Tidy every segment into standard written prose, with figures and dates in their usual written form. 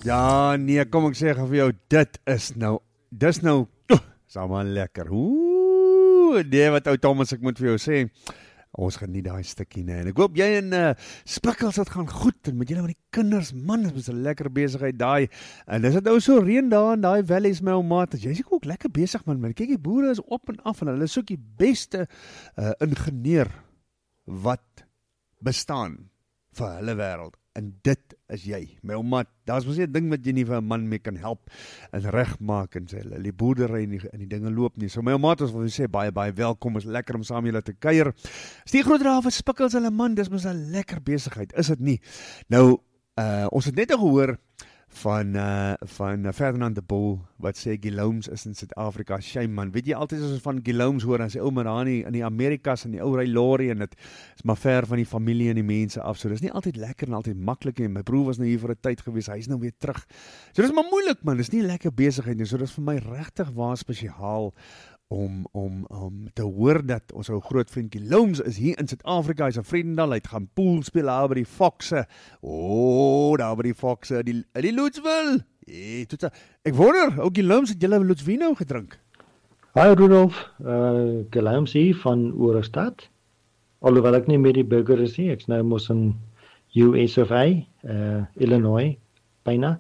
Ja, nee, kom ek sê vir jou, dis allemaal lekker. Nee, wat ou Thomas, ek moet vir jou sê, ons geniet daai stukkie, nee. En ek hoop jy en Spikkels, dit gaan goed, en met julle met die kinders, man, dit is 'n lekker besigheid daai, en dis het nou so reën daar in daai valleys, my ou maat, jy is ook lekker besig, man, kyk, die boere is op en af, en hulle soek die beste ingenieur wat bestaan vir hulle wêreld. En dit is jy, my ou maat. Daar's mos nie 'n ding wat jy nie vir 'n man mee kan help en regmaak en sê die boerdery en die dinge loop nie. So my ou maat, ons wil sê baie welkom. Is lekker om saam julle te kuier. Is die groot raaf wat Spikkels hulle man, dis mos 'n lekker besigheid, is dit nie? Nou, ons het net gehoor van Ferdinand de Boer, wat sê Guillaumes is in Suid-Afrika. Shame man, weet jy, altyd as ons van Guillaumes hoor, dan sê maar daar in die Amerikas, in die ou ry lorry, en dit is maar ver van die familie en die mense af, so dis nie altyd lekker en altyd maklik nie. My broer was nou hier vir 'n tyd gewees, hy is nou weer terug, so dis maar moeilik man, dis nie 'n lekker besigheid nie, so dis vir my regtig waar spesiaal om te hoor dat ons ou groot vriend Guillaumes is hier in Suid-Afrika, hy's in Vredendal, hy het gaan pool speel daar by die Fokse, daar by die Fokse, die Loetsville, ek wonder, ou Guillaumes, het julle Loetsvino gedrink? Hi Rudolf, Guillaumes hier van Oorestad, alhoewel ek nie meer die burger is nie, ek's nou mos in US of A, Illinois, byna,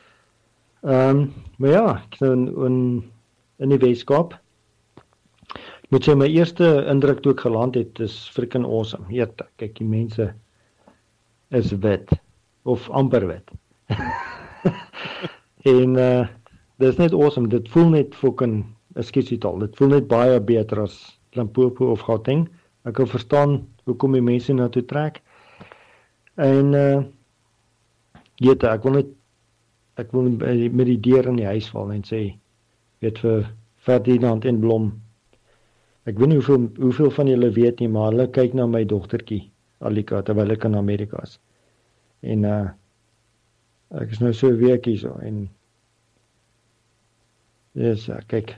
maar ja, ek is nou in die Weskaap. Moet sê, my eerste indruk toe ek geland het, is freaking awesome. Heerlik, kyk, die mense is wit, of amper wit. En dis net awesome, dit voel net fucking, dit voel net baie beter as Limpopo of Gauteng. Ek kan verstaan hoekom die mense na toe trek. En ek wil met die deur in die huis val en sê, weet vir Ferdinand en Blom, ek weet nie hoeveel van julle weet nie, maar hulle kyk na my dogtertjie, Alika, terwyl ek in Amerika is. En ek is nou so 'n week hier so, en yes, kyk,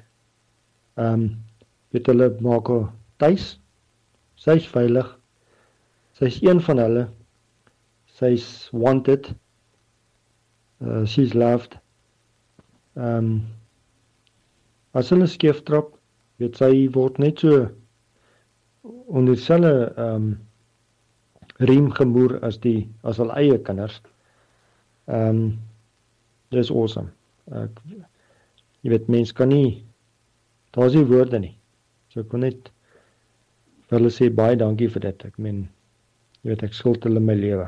weet hulle maak haar tuis, sy's veilig, sy's een van hulle, sy's wanted, she's loved, as hulle skeef trap, weet sy word net so onder dieselfde riem gemoer as hul eie kinders. Dis awesome. Jy weet, mens kan nie, daar is nie woorde nie. So ek wil net vir hulle sê baie dankie vir dit. Ek meen, jy weet, ek skuld hulle my lewe.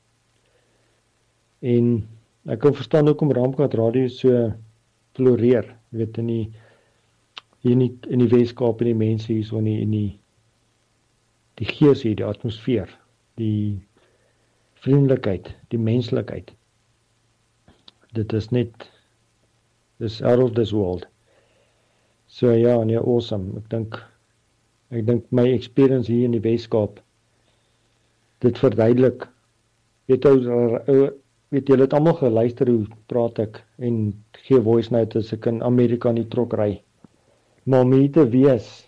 En ek kan verstaan hoekom Raamkat Radio so floreer. Jy weet, in die Weskaap, in die mense hier so, in die gees hier, die atmosfeer, die vriendelikheid, die menslikheid. Dit is net, dis out of this world. So ja, nee, awesome. Ek dink my experience hier in die Weskaap, dit verduidelik, weet julle het almal geluister hoe praat ek, en gee voice note as ek in Amerika in die trok ry. Maar om hier te wees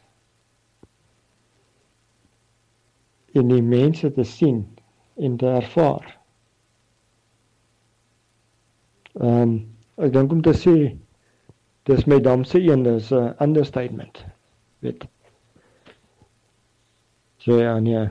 en die mense te sien en te ervaar. Ek dink om te sê, dis my damse een, dis 'n understatement. Weet. So ja, nee.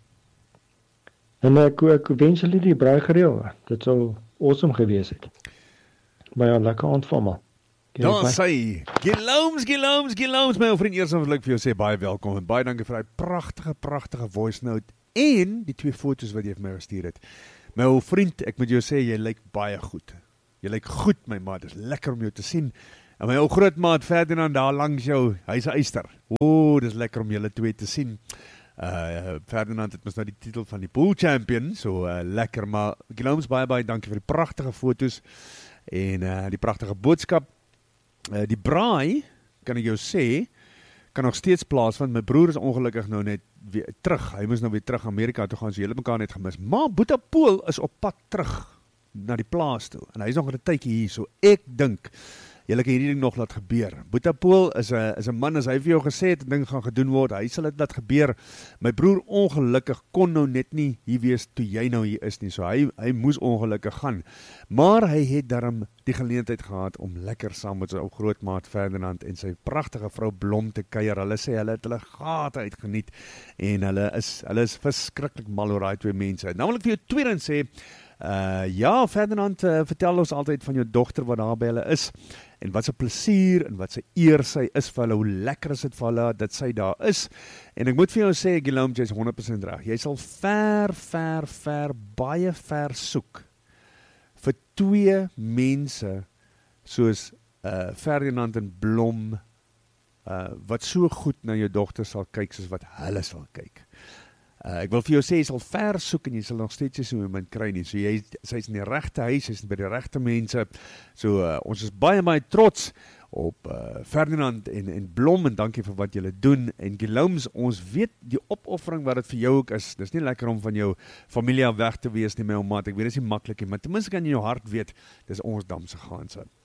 En ek wens julle die braai gereël. Dit sou awesome gewees het. Maar ja, lekker aand van my. Daar sê, Guillaumes, my ou vriend, eers wil ek vir jou sê, baie welkom, en baie dankie vir die pragtige voice note, en die 2 foto's wat jy vir my gestuur het. My ou vriend, ek moet jou sê, jy lyk baie goed. Jy lyk goed, my maat, dit is lekker om jou te sien. En my ou grootmaat Ferdinand daar langs jou, hy's 'n eyster. Dit is lekker om julle twee te sien. Ferdinand het mos nou die titel van die pool champion, so lekker, maar Guillaumes, baie dankie vir die pragtige foto's, en die pragtige boodskap. Die braai, kan ek jou sê, kan nog steeds plaasvind. My broer is ongelukkig nou net weer terug. Hy moes nou weer terug Amerika toe gaan, so julle mekaar net gemis. Maar Boeta Pool is op pad terug na die plaas toe. En hy is nog 'n tydjie hier, so ek dink julle kan hierdie ding nog laat gebeur. Boeta Pool is 'n man, as hy vir jou gesê het 'n ding gaan gedoen word, hy sal dit laat gebeur. My broer ongelukkig kon nou net nie hier wees toe jy nou hier is nie, so hy moes ongelukkig gaan. Maar hy het daarom die geleentheid gehad om lekker saam met sy ou grootmaat Ferdinand en sy pragtige vrou Blom te kuier. Hulle sê hulle het hulle gate uitgeniet en hulle is verskriklik mal oor daai twee mense. Nou wil ek vir jou tweedens sê, ja, Ferdinand, vertel ons altyd van jou dogter wat daar by hulle is, en wat sy plesier en wat sy eer sy is vir hulle, hoe lekker is dit vir hulle dat sy daar is. En ek moet vir jou sê, Guillaume, jy is 100% reg. Jy sal baie ver soek vir twee mense soos Ferdinand en Blom, wat so goed na jou dogter sal kyk soos wat hulle sal kyk. Ek wil vir jou sê, jy sal ver soek en jy sal nog steeds so iemand kry nie. So sy is in die regte huis, sy is by die regte mense. So ons is baie trots op Ferdinand en Blom, en dankie vir wat julle doen. En Guillaume, ons weet die opoffering wat dit vir jou ook is. Dis nie lekker om van jou familie af weg te wees nie, my ou maat. Ek weet dit is nie maklik nie, maar ten minste kan jy in jou hart weet, dis ons Damse Ganse.